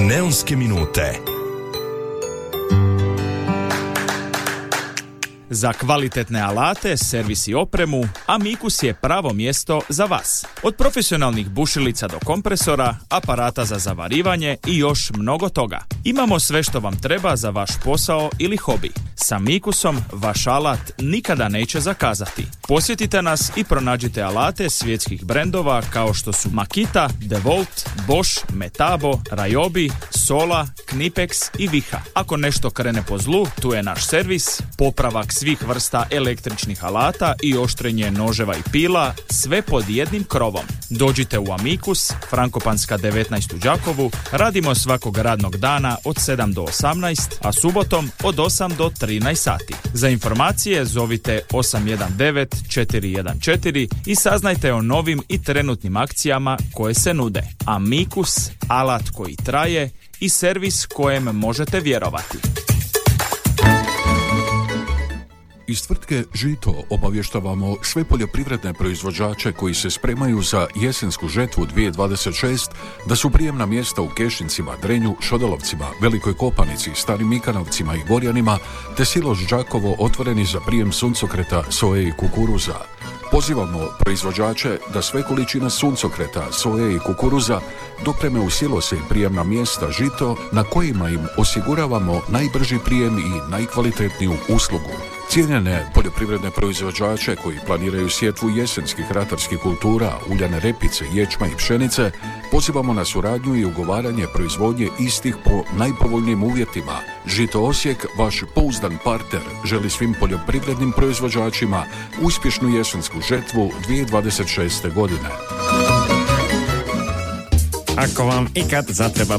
Neonske minute. Za kvalitetne alate, servis i opremu, Amicus je pravo mjesto za vas. Od profesionalnih bušilica do kompresora, aparata za zavarivanje i još mnogo toga. Imamo sve što vam treba za vaš posao ili hobi. S Amicusom vaš alat nikada neće zakazati. Posjetite nas i pronađite alate svjetskih brendova kao što su Makita, DeWalt, Bosch, Metabo, Ryobi, Sola, Knipex i Viha. Ako nešto krene po zlu, tu je naš servis, popravak svih vrsta električnih alata i oštrenje noževa i pila, sve pod jednim krovom. Dođite u Amicus, Frankopanska 19 u Đakovu, radimo svakog radnog dana od 7 do 18, a subotom od 8 do 13 sati. Za informacije zovite 819 414 i saznajte o novim i trenutnim akcijama koje se nude. Amicus, alat koji traje i servis kojem možete vjerovati. Iz tvrtke Žito obavještavamo sve poljoprivredne proizvođače koji se spremaju za jesensku žetvu 2026 da su prijemna mjesta u Kešincima, Drenju, Šodolovcima, Velikoj Kopanici, Starim Mikanovcima i Gorjanima te Siloš Đakovo otvoreni za prijem suncokreta, soje i kukuruza. Pozivamo proizvođače da sve količine suncokreta, soje i kukuruza dopreme u silose i prijemna mjesta Žito na kojima im osiguravamo najbrži prijem i najkvalitetniju uslugu. Cijenjene poljoprivredne proizvođače koji planiraju sjetvu jesenskih ratarskih kultura, uljane repice, ječma i pšenice, pozivamo na suradnju i ugovaranje proizvodnje istih po najpovoljnijim uvjetima. Žito Osijek, vaš pouzdan partner, želi svim poljoprivrednim proizvođačima uspješnu jesensku žetvu 2026. godine. Ako vam ikad zatreba